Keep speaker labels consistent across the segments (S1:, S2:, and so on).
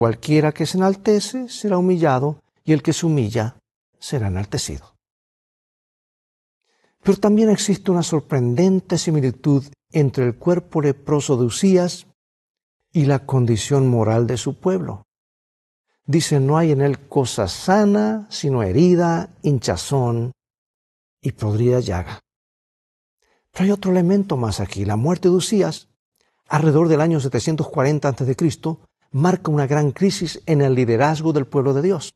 S1: Cualquiera que se enaltece será humillado, y el que se humilla será enaltecido. Pero también existe una sorprendente similitud entre el cuerpo leproso de Uzías y la condición moral de su pueblo. Dice, no hay en él cosa sana, sino herida, hinchazón y podrida llaga. Pero hay otro elemento más aquí. La muerte de Uzías, alrededor del año 740 a.C., marca una gran crisis en el liderazgo del pueblo de Dios.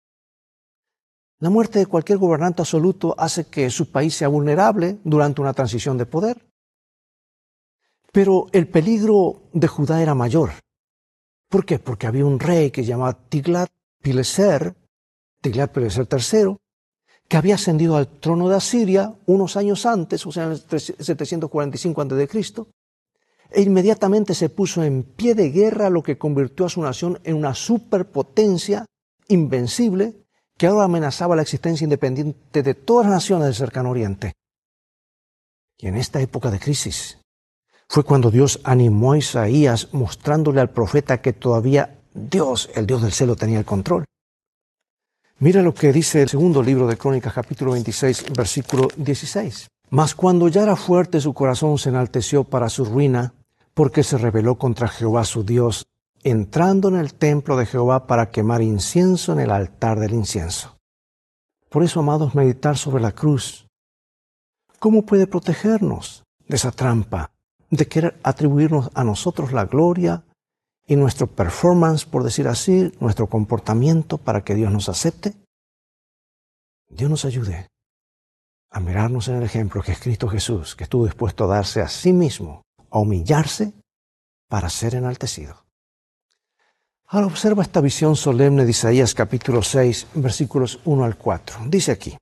S1: La muerte de cualquier gobernante absoluto hace que su país sea vulnerable durante una transición de poder. Pero el peligro de Judá era mayor. ¿Por qué? Porque había un rey que se llamaba Tiglat-Pileser III, que había ascendido al trono de Asiria unos años antes, o sea, en el 745 a.C., e inmediatamente se puso en pie de guerra, lo que convirtió a su nación en una superpotencia invencible que ahora amenazaba la existencia independiente de todas las naciones del cercano oriente. Y en esta época de crisis fue cuando Dios animó a Isaías mostrándole al profeta que todavía Dios, el Dios del cielo, tenía el control. Mira lo que dice el segundo libro de Crónicas, capítulo 26, versículo 16. Mas cuando ya era fuerte, su corazón se enalteció para su ruina, porque se rebeló contra Jehová su Dios, entrando en el templo de Jehová para quemar incienso en el altar del incienso. Por eso, amados, meditar sobre la cruz. ¿Cómo puede protegernos de esa trampa de querer atribuirnos a nosotros la gloria y nuestro performance, por decir así, nuestro comportamiento para que Dios nos acepte? Dios nos ayude a mirarnos en el ejemplo que es Cristo Jesús, que estuvo dispuesto a darse a sí mismo, a humillarse para ser enaltecido. Ahora observa esta visión solemne de Isaías capítulo 6, versículos 1 al 4. Dice aquí: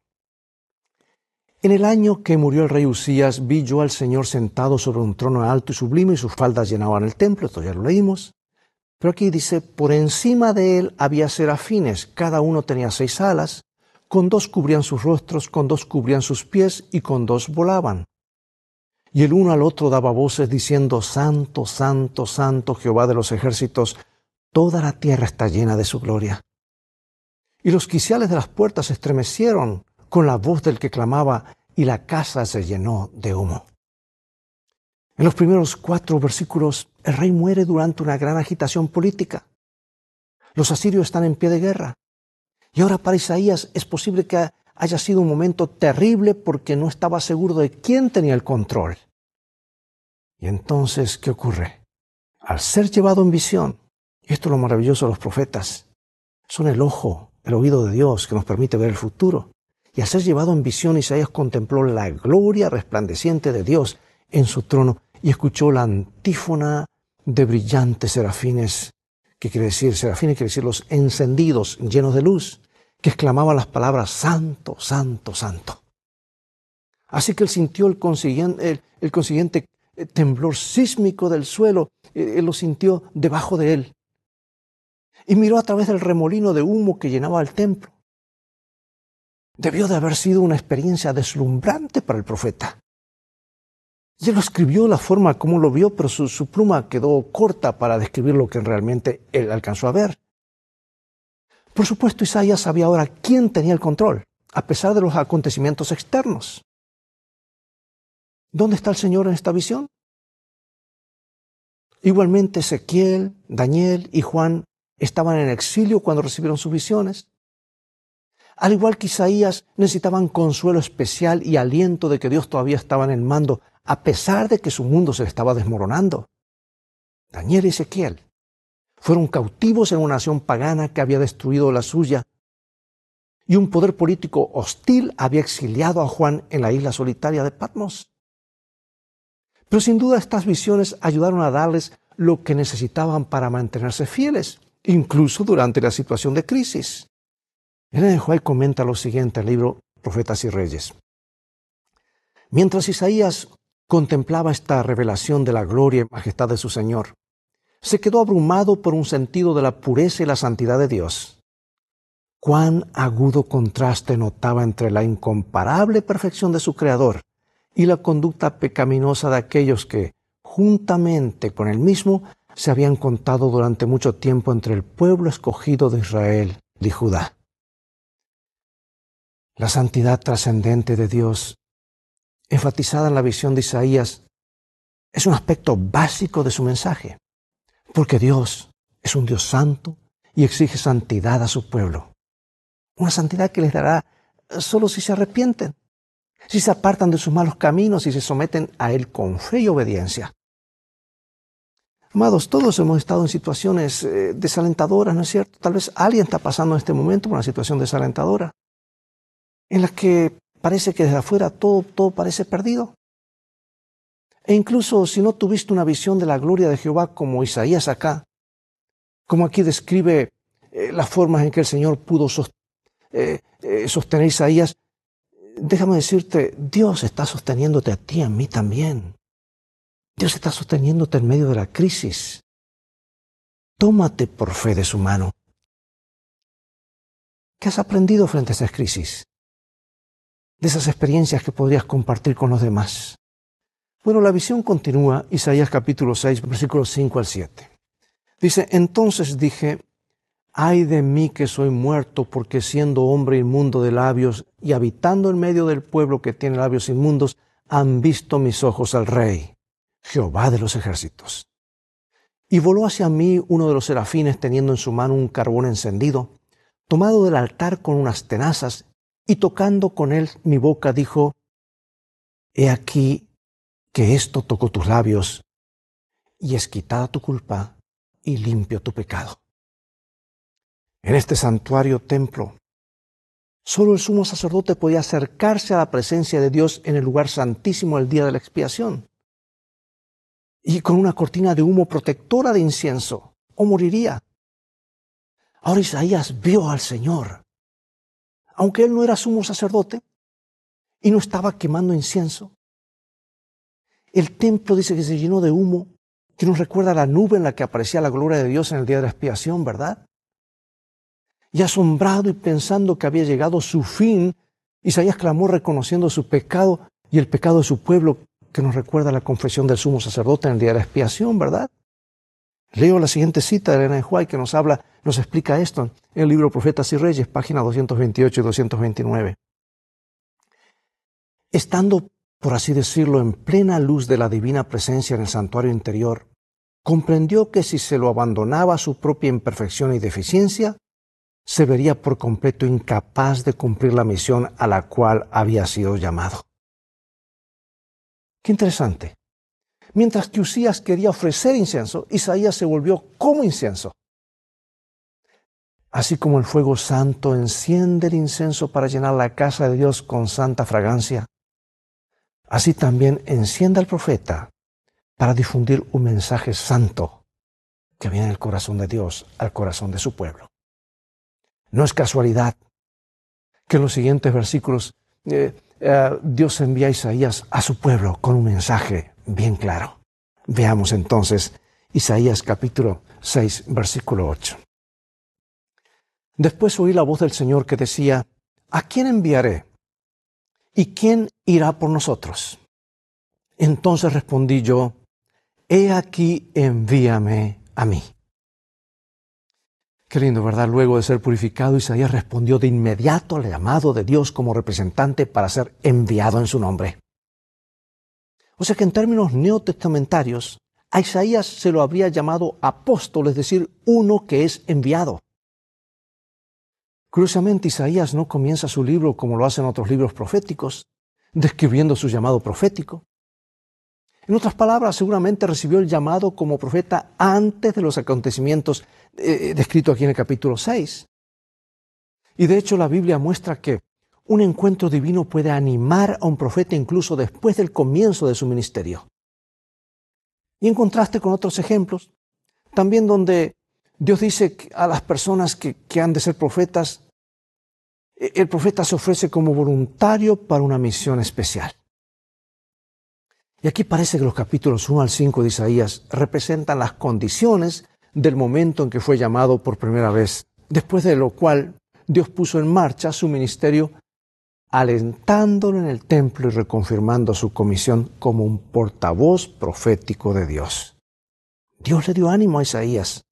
S1: En el año que murió el rey Uzías, vi yo al Señor sentado sobre un trono alto y sublime, y sus faldas llenaban el templo. Esto ya lo leímos. Pero aquí dice, por encima de él había serafines, cada uno tenía 6 alas, con 2 cubrían sus rostros, con 2 cubrían sus pies, y con 2 volaban. Y el uno al otro daba voces diciendo, Santo, Santo, Santo, Jehová de los ejércitos, toda la tierra está llena de su gloria. Y los quiciales de las puertas se estremecieron con la voz del que clamaba, y la casa se llenó de humo. En los primeros 4 versículos, el rey muere durante una gran agitación política. Los asirios están en pie de guerra. Y ahora para Isaías es posible que haya sido un momento terrible porque no estaba seguro de quién tenía el control. Y entonces, ¿qué ocurre? Al ser llevado en visión, y esto es lo maravilloso de los profetas, son el ojo, el oído de Dios que nos permite ver el futuro. Y al ser llevado en visión, Isaías contempló la gloria resplandeciente de Dios en su trono y escuchó la antífona de brillantes serafines, que quiere decir, serafines quiere decir los encendidos, llenos de luz, que exclamaban las palabras Santo, Santo, Santo. Así que él sintió el consiguiente temblor sísmico del suelo, él lo sintió debajo de él. Y miró a través del remolino de humo que llenaba el templo. Debió de haber sido una experiencia deslumbrante para el profeta. Y él lo escribió de la forma como lo vio, pero su pluma quedó corta para describir lo que realmente él alcanzó a ver. Por supuesto, Isaías sabía ahora quién tenía el control, a pesar de los acontecimientos externos. ¿Dónde está el Señor en esta visión? Igualmente, Ezequiel, Daniel y Juan estaban en exilio cuando recibieron sus visiones. Al igual que Isaías, necesitaban consuelo especial y aliento de que Dios todavía estaba en el mando, a pesar de que su mundo se le estaba desmoronando. Daniel y Ezequiel fueron cautivos en una nación pagana que había destruido la suya, y un poder político hostil había exiliado a Juan en la isla solitaria de Patmos. Pero sin duda estas visiones ayudaron a darles lo que necesitaban para mantenerse fieles, incluso durante la situación de crisis. Ellen G. White comenta lo siguiente en el libro Profetas y Reyes. Mientras Isaías contemplaba esta revelación de la gloria y majestad de su Señor, se quedó abrumado por un sentido de la pureza y la santidad de Dios. Cuán agudo contraste notaba entre la incomparable perfección de su Creador y la conducta pecaminosa de aquellos que, juntamente con él mismo, se habían contado durante mucho tiempo entre el pueblo escogido de Israel y Judá. La santidad trascendente de Dios, enfatizada en la visión de Isaías, es un aspecto básico de su mensaje, porque Dios es un Dios santo y exige santidad a su pueblo. Una santidad que les dará solo si se arrepienten, si se apartan de sus malos caminos y se someten a Él con fe y obediencia. Amados, todos hemos estado en situaciones desalentadoras, ¿no es cierto? Tal vez alguien está pasando en este momento por una situación desalentadora, en la que parece que desde afuera todo parece perdido. E incluso si no tuviste una visión de la gloria de Jehová como Isaías acá, como aquí describe las formas en que el Señor pudo sostener a Isaías, déjame decirte, Dios está sosteniéndote a ti, a mí también. Dios está sosteniéndote en medio de la crisis. Tómate por fe de su mano. ¿Qué has aprendido frente a esas crisis? De esas experiencias que podrías compartir con los demás. Bueno, la visión continúa, Isaías capítulo 6, versículos 5 al 7. Dice, entonces dije, ay de mí que soy muerto, porque siendo hombre inmundo de labios y habitando en medio del pueblo que tiene labios inmundos, han visto mis ojos al Rey, Jehová de los ejércitos. Y voló hacia mí uno de los serafines teniendo en su mano un carbón encendido, tomado del altar con unas tenazas, y tocando con él mi boca dijo, he aquí que esto tocó tus labios, y es quitada tu culpa y limpio tu pecado. En este santuario templo, solo el sumo sacerdote podía acercarse a la presencia de Dios en el lugar santísimo el día de la expiación, y con una cortina de humo protectora de incienso, o moriría. Ahora Isaías vio al Señor. Aunque él no era sumo sacerdote y no estaba quemando incienso, el templo dice que se llenó de humo, que nos recuerda a la nube en la que aparecía la gloria de Dios en el día de la expiación, ¿verdad? Y asombrado y pensando que había llegado su fin, Isaías clamó reconociendo su pecado y el pecado de su pueblo, que nos recuerda a la confesión del sumo sacerdote en el día de la expiación, ¿verdad? Leo la siguiente cita de Elena de White que nos explica esto en el libro Profetas y Reyes, páginas 228 y 229. Estando, por así decirlo, en plena luz de la divina presencia en el santuario interior, comprendió que si se lo abandonaba a su propia imperfección y deficiencia, se vería por completo incapaz de cumplir la misión a la cual había sido llamado. Qué interesante. Mientras que Usías quería ofrecer incienso, Isaías se volvió como incienso. Así como el fuego santo enciende el incienso para llenar la casa de Dios con santa fragancia, así también enciende al profeta para difundir un mensaje santo que viene del corazón de Dios al corazón de su pueblo. No es casualidad que en los siguientes versículos Dios envía a Isaías a su pueblo con un mensaje bien claro. Veamos entonces Isaías capítulo 6, versículo 8. Después oí la voz del Señor que decía, ¿a quién enviaré? ¿Y quién irá por nosotros? Entonces respondí yo, he aquí, envíame a mí. Qué lindo, ¿verdad? Luego de ser purificado, Isaías respondió de inmediato al llamado de Dios como representante para ser enviado en su nombre. O sea que en términos neotestamentarios, a Isaías se lo habría llamado apóstol, es decir, uno que es enviado. Curiosamente, Isaías no comienza su libro como lo hacen otros libros proféticos, describiendo su llamado profético. En otras palabras, seguramente recibió el llamado como profeta antes de los acontecimientos descritos aquí en el capítulo 6. Y de hecho la Biblia muestra que un encuentro divino puede animar a un profeta incluso después del comienzo de su ministerio. Y en contraste con otros ejemplos, también donde Dios dice a las personas que han de ser profetas, el profeta se ofrece como voluntario para una misión especial. Y aquí parece que los capítulos 1 al 5 de Isaías representan las condiciones del momento en que fue llamado por primera vez, después de lo cual Dios puso en marcha su ministerio, alentándolo en el templo y reconfirmando su comisión como un portavoz profético de Dios. Dios le dio ánimo a Isaías